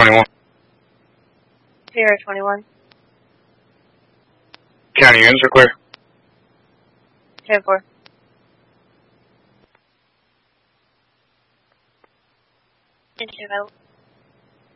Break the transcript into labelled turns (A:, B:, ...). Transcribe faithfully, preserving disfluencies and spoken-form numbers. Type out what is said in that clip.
A: twenty-one.
B: Sierra twenty-one.
A: County units are clear.
B: ten four. Available.